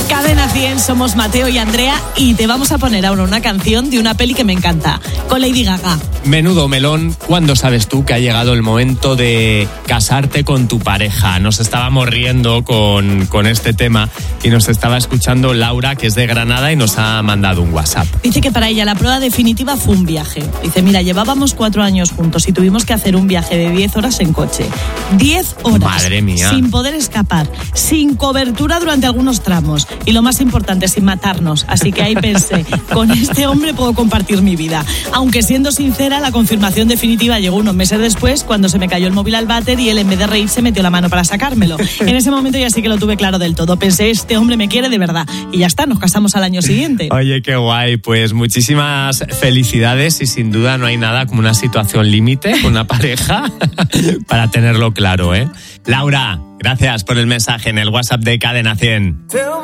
Cadena 100, somos Mateo y Andrea y te vamos a poner ahora una canción de una peli que me encanta, con Lady Gaga. Menudo melón, ¿cuándo sabes tú que ha llegado el momento de casarte con tu pareja? Nos estábamos riendo con este tema y nos estaba escuchando Laura, que es de Granada, y nos ha mandado un WhatsApp. Dice que para ella la prueba definitiva fue un viaje. Dice, mira, llevábamos 4 años juntos y tuvimos que hacer un viaje de 10 horas en coche. 10 horas. Madre mía. Sin poder escapar, sin cobertura durante algunos tramos y lo más importante, sin matarnos. Así que ahí pensé, con este hombre puedo compartir mi vida. Aunque siendo sincera, la confirmación definitiva llegó unos meses después, cuando se me cayó el móvil al váter y él, en vez de reírse, metió la mano para sacármelo. En ese momento ya sí que lo tuve claro del todo. Pensé, este hombre me quiere de verdad. Y ya está, nos casamos al año siguiente. Oye, qué guay. Pues muchísimas felicidades y sin duda no hay nada como una situación límite con una pareja para tenerlo claro, ¿eh? Laura, gracias por el mensaje en el WhatsApp de Cadena 100.